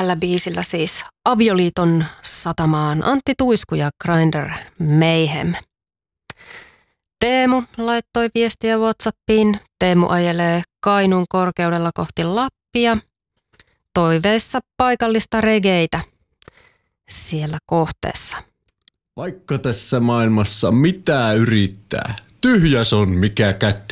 Tällä biisillä siis Avioliiton satamaan Antti Tuisku ja Grindr Mayhem. Teemu laittoi viestiä WhatsAppiin. Teemu ajelee Kainuun korkeudella kohti Lappia. Toiveissa paikallista regeitä siellä kohteessa. Vaikka tässä maailmassa mitä yrittää, tyhjäs on mikä kätee.